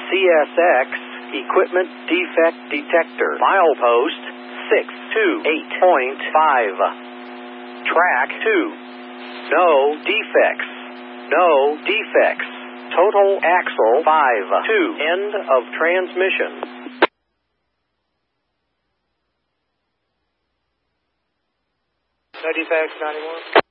CSX Equipment Defect Detector. Milepost 628.5. Track 2. No defects. No defects. Total axle 5-2. End of transmission. No defects, 91.